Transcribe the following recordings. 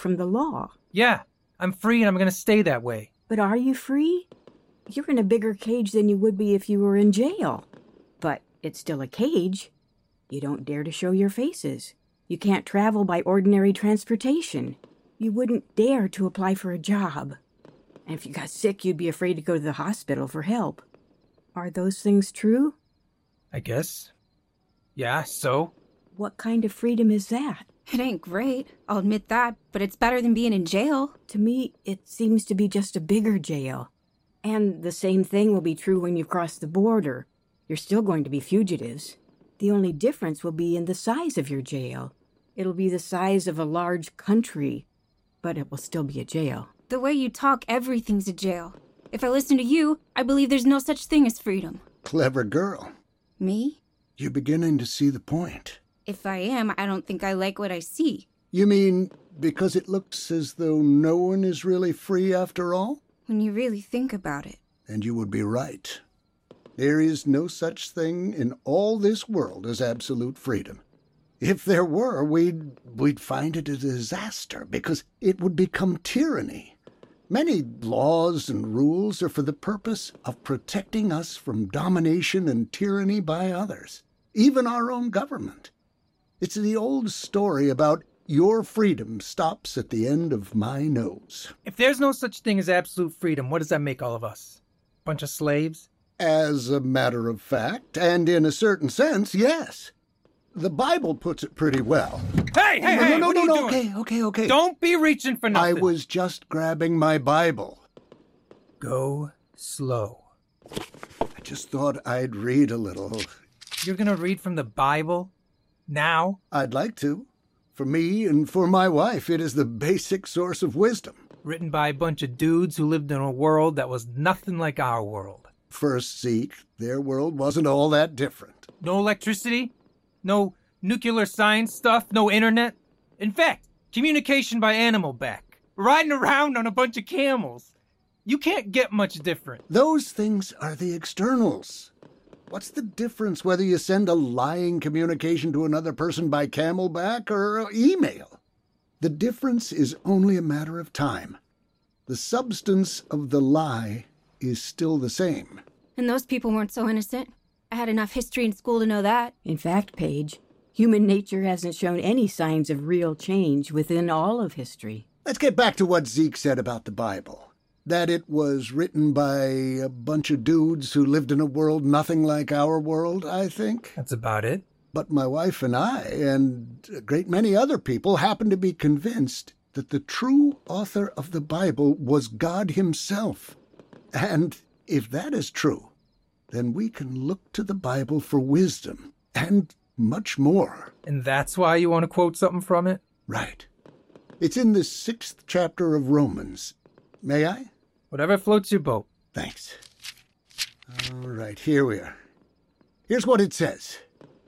from the law. Yeah, I'm free and I'm gonna stay that way. But are you free? You're in a bigger cage than you would be if you were in jail. But it's still a cage. You don't dare to show your faces. You can't travel by ordinary transportation. You wouldn't dare to apply for a job. And if you got sick, you'd be afraid to go to the hospital for help. Are those things true? I guess. Yeah, so? What kind of freedom is that? It ain't great, I'll admit that, but it's better than being in jail. To me, it seems to be just a bigger jail. And the same thing will be true when you cross the border. You're still going to be fugitives. The only difference will be in the size of your jail. It'll be the size of a large country, but it will still be a jail. The way you talk, everything's a jail. If I listen to you, I believe there's no such thing as freedom. Clever girl. Me? You're beginning to see the point. If I am, I don't think I like what I see. You mean because it looks as though no one is really free after all? When you really think about it. And you would be right. There is no such thing in all this world as absolute freedom. If there were, we'd find it a disaster because it would become tyranny. Many laws and rules are for the purpose of protecting us from domination and tyranny by others, even our own government. It's the old story about your freedom stops at the end of my nose. If there's no such thing as absolute freedom, what does that make all of us? Bunch of slaves? As a matter of fact, and in a certain sense, yes. The Bible puts it pretty well. Hey, No, what are you doing? Okay. Don't be reaching for nothing. I was just grabbing my Bible. Go slow. I just thought I'd read a little. You're gonna read from the Bible? Now? I'd like to. For me and for my wife, it is the basic source of wisdom. Written by a bunch of dudes who lived in a world that was nothing like our world. First, Zeke, their world wasn't all that different. No electricity? No nuclear science stuff? No internet? In fact, communication by animal back. Riding around on a bunch of camels. You can't get much different. Those things are the externals. What's the difference whether you send a lying communication to another person by camelback or email? The difference is only a matter of time. The substance of the lie is still the same. And those people weren't so innocent. I had enough history in school to know that. In fact, Paige, human nature hasn't shown any signs of real change within all of history. Let's get back to what Zeke said about the Bible. That it was written by a bunch of dudes who lived in a world nothing like our world, I think. That's about it. But my wife and I, and a great many other people, happen to be convinced that the true author of the Bible was God himself. And if that is true, then we can look to the Bible for wisdom and much more. And that's why you want to quote something from it? Right. It's in the 6th chapter of Romans. May I? Whatever floats your boat. Thanks. All right, here we are. Here's what it says.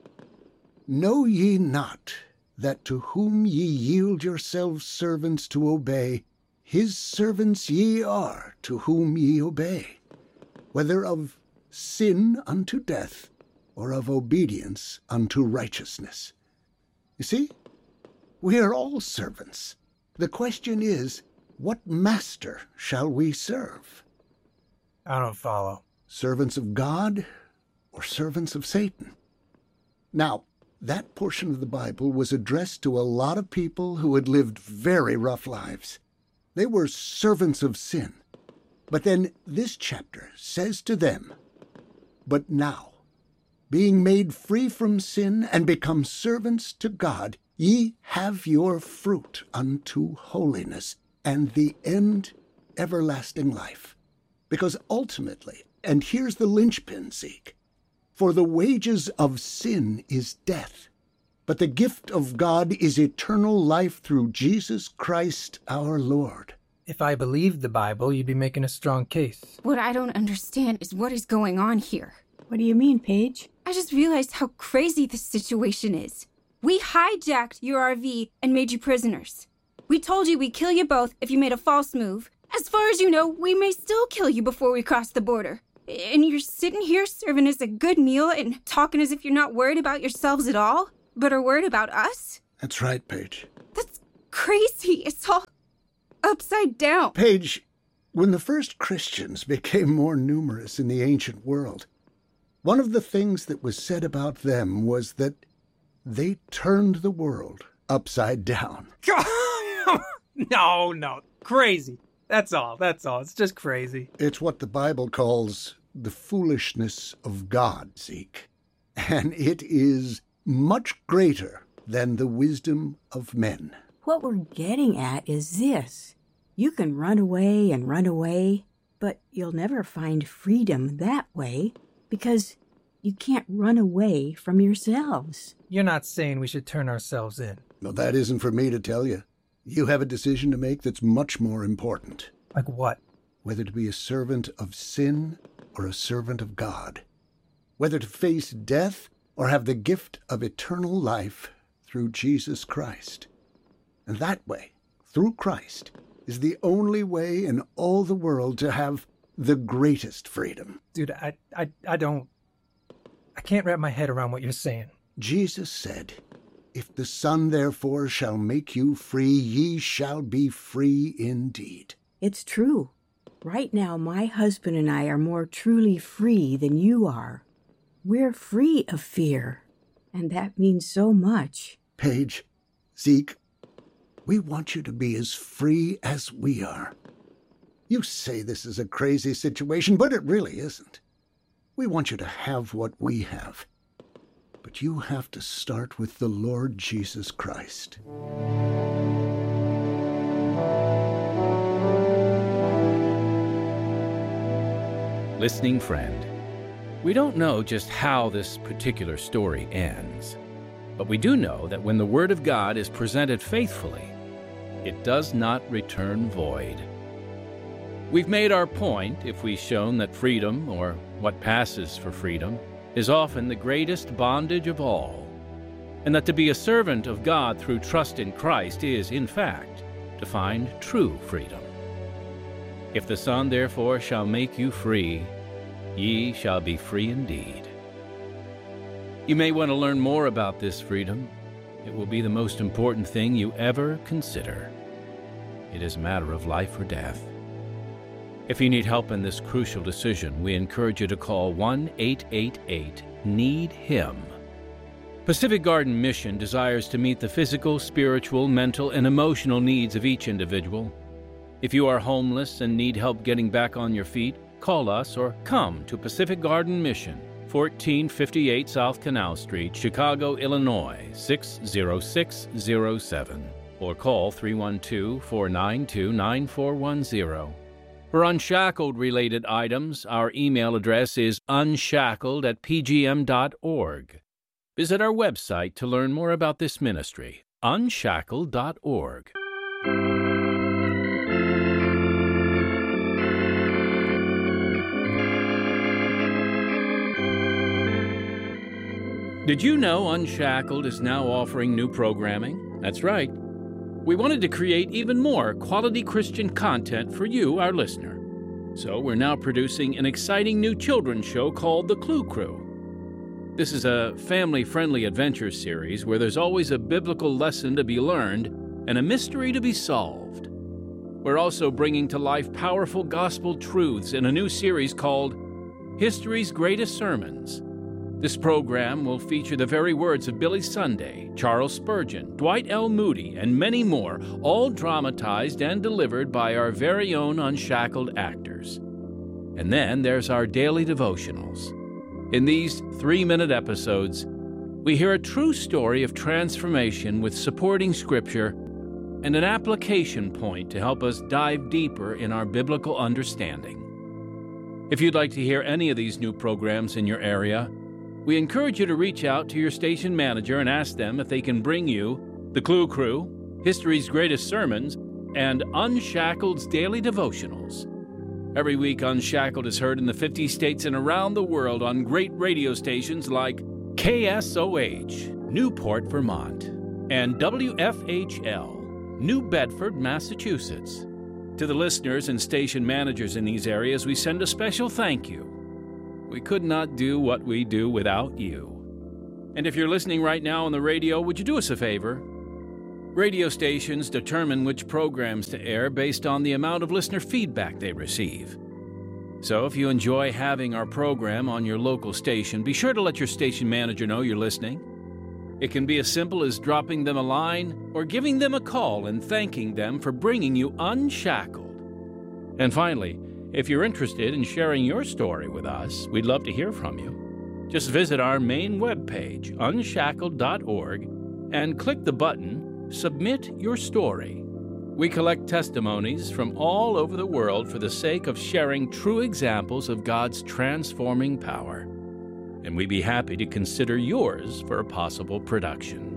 Know ye not that to whom ye yield yourselves servants to obey, his servants ye are to whom ye obey, whether of sin unto death, or of obedience unto righteousness. You see, we are all servants. The question is, what master shall we serve? I don't follow. Servants of God or servants of Satan? Now, that portion of the Bible was addressed to a lot of people who had lived very rough lives. They were servants of sin. But then this chapter says to them, but now, being made free from sin and become servants to God, ye have your fruit unto holiness, and the end everlasting life. Because ultimately, and here's the linchpin, Zeke, for the wages of sin is death, but the gift of God is eternal life through Jesus Christ our Lord. If I believed the Bible, you'd be making a strong case. What I don't understand is what is going on here. What do you mean, Paige? I just realized how crazy this situation is. We hijacked your RV and made you prisoners. We told you we'd kill you both if you made a false move. As far as you know, we may still kill you before we cross the border. And you're sitting here serving us a good meal and talking as if you're not worried about yourselves at all, but are worried about us? That's right, Paige. That's crazy. It's all upside down. Paige, when the first Christians became more numerous in the ancient world, one of the things that was said about them was that they turned the world upside down. No. Crazy. That's all. It's just crazy. It's what the Bible calls the foolishness of God, Zeke. And it is much greater than the wisdom of men. What we're getting at is this. You can run away, but you'll never find freedom that way because you can't run away from yourselves. You're not saying we should turn ourselves in. No, that isn't for me to tell you. You have a decision to make that's much more important. Like what? Whether to be a servant of sin or a servant of God. Whether to face death or have the gift of eternal life through Jesus Christ. And that way, through Christ, is the only way in all the world to have the greatest freedom. Dude, I can't wrap my head around what you're saying. Jesus said, "If the Son therefore shall make you free, ye shall be free indeed." It's true. Right now, my husband and I are more truly free than you are. We're free of fear, and that means so much. Paige, Zeke, we want you to be as free as we are. You say this is a crazy situation, but it really isn't. We want you to have what we have. But you have to start with the Lord Jesus Christ. Listening friend, we don't know just how this particular story ends, but we do know that when the Word of God is presented faithfully, it does not return void. We've made our point if we've shown that freedom, or what passes for freedom, is often the greatest bondage of all, and that to be a servant of God through trust in Christ is, in fact, to find true freedom. If the Son therefore shall make you free, ye shall be free indeed. You may want to learn more about this freedom. It will be the most important thing you ever consider. It is a matter of life or death. If you need help in this crucial decision, we encourage you to call 1-888-NEED-HIM. Pacific Garden Mission desires to meet the physical, spiritual, mental, and emotional needs of each individual. If you are homeless and need help getting back on your feet, call us or come to Pacific Garden Mission, 1458 South Canal Street, Chicago, Illinois, 60607, or call 312-492-9410. For Unshackled-related items, our email address is unshackled@pgm.org. Visit our website to learn more about this ministry, unshackled.org. Did you know Unshackled is now offering new programming? That's right. We wanted to create even more quality Christian content for you, our listener. So we're now producing an exciting new children's show called The Clue Crew. This is a family-friendly adventure series where there's always a biblical lesson to be learned and a mystery to be solved. We're also bringing to life powerful gospel truths in a new series called History's Greatest Sermons. This program will feature the very words of Billy Sunday, Charles Spurgeon, Dwight L. Moody, and many more, all dramatized and delivered by our very own Unshackled actors. And then there's our daily devotionals. In these 3-minute episodes, we hear a true story of transformation with supporting scripture and an application point to help us dive deeper in our biblical understanding. If you'd like to hear any of these new programs in your area, we encourage you to reach out to your station manager and ask them if they can bring you The Clue Crew, History's Greatest Sermons, and Unshackled's Daily Devotionals. Every week, Unshackled is heard in the 50 states and around the world on great radio stations like KSOH, Newport, Vermont, and WFHL, New Bedford, Massachusetts. To the listeners and station managers in these areas, we send a special thank you. We could not do what we do without you. And if you're listening right now on the radio, would you do us a favor? Radio stations determine which programs to air based on the amount of listener feedback they receive. So if you enjoy having our program on your local station, be sure to let your station manager know you're listening. It can be as simple as dropping them a line or giving them a call and thanking them for bringing you Unshackled. And finally, if you're interested in sharing your story with us, we'd love to hear from you. Just visit our main webpage, unshackled.org, and click the button, Submit Your Story. We collect testimonies from all over the world for the sake of sharing true examples of God's transforming power. And we'd be happy to consider yours for a possible production.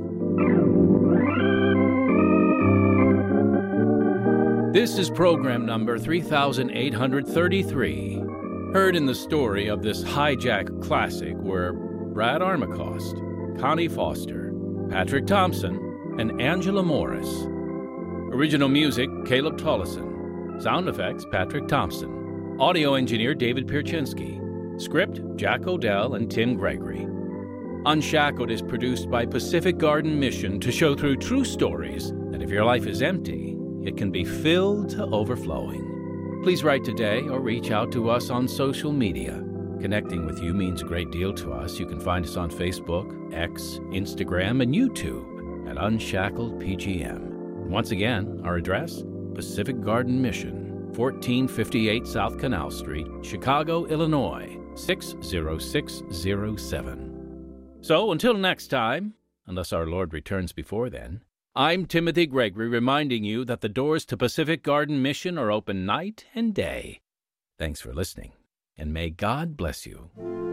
This is program number 3833. Heard in the story of this hijack classic were Brad Armacost, Connie Foster, Patrick Thompson, and Angela Morris. Original music, Caleb Tollison. Sound effects, Patrick Thompson. Audio engineer, David Pierczynski. Script, Jack Odell and Tim Gregory. Unshackled is produced by Pacific Garden Mission to show through true stories that if your life is empty, it can be filled to overflowing. Please write today or reach out to us on social media. Connecting with you means a great deal to us. You can find us on Facebook, X, Instagram, and YouTube at Unshackled PGM. Once again, our address, Pacific Garden Mission, 1458 South Canal Street, Chicago, Illinois, 60607. So until next time, unless our Lord returns before then, I'm Timothy Gregory reminding you that the doors to Pacific Garden Mission are open night and day. Thanks for listening, and may God bless you.